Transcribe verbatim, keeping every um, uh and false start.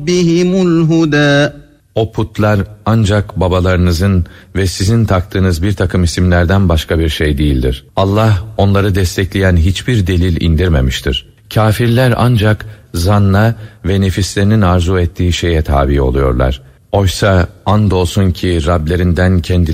بِهِمُ الْهُدَى. O putlar ancak babalarınızın ve sizin taktığınız bir takım isimlerden başka bir şey değildir. Allah onları destekleyen hiçbir delil indirmemiştir. Kafirler ancak zanna ve nefislerinin arzu ettiği şeye tabi oluyorlar. Oysa andolsun ki Rablerinden kendileri